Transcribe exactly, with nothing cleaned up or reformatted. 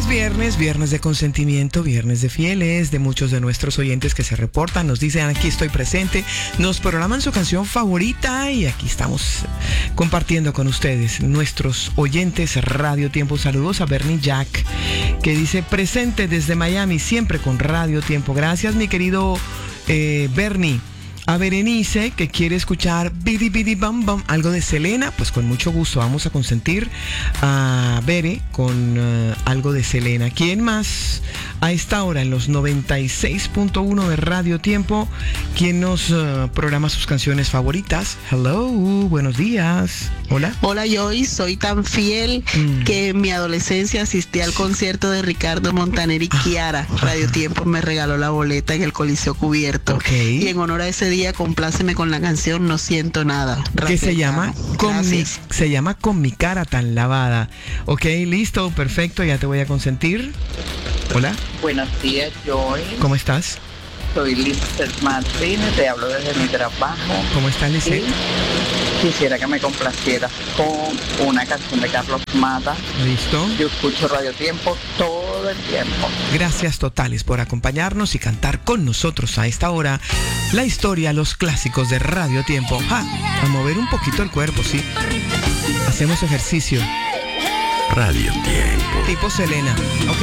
viernes, viernes de consentimiento, viernes de fieles, de muchos de nuestros oyentes que se reportan, nos dicen aquí estoy presente, nos programan su canción favorita y aquí estamos compartiendo con ustedes, nuestros oyentes Radio Tiempo. Saludos a Bernie Jack, que dice presente desde Miami, siempre con Radio Tiempo. Gracias, mi querido eh, Bernie. A Berenice, que quiere escuchar Bidi Bidi Bam Bam, algo de Selena, pues con mucho gusto vamos a consentir a Bere con uh, algo de Selena. ¿Quién más a esta hora en los noventa y seis punto uno de Radio Tiempo? ¿Quién nos uh, programa sus canciones favoritas? Hello, buenos días. Hola. Hola, Joy, soy tan fiel mm. que en mi adolescencia asistí al concierto de Ricardo Montaner y Kiara. Ah, Radio ah. Tiempo me regaló la boleta en el Coliseo Cubierto. Okay. Y en honor a ese día, compláceme con la canción No Siento Nada. ¿Qué se llama? Con mi, se llama Con mi cara tan lavada. Ok, listo, perfecto, ya te voy a consentir. Hola. Buenos días, Joy. ¿Cómo estás? Soy Lizeth Martínez, te hablo desde mi trabajo. ¿Cómo estás, Lizeth? Quisiera que me complacieras con una canción de Carlos Mata. Listo. Yo escucho Radio Tiempo todo el tiempo. Gracias totales por acompañarnos y cantar con nosotros a esta hora la historia, los clásicos de Radio Tiempo. Ah, a mover un poquito el cuerpo, sí. Hacemos ejercicio. Radio Tiempo. Tipo Selena. Okay.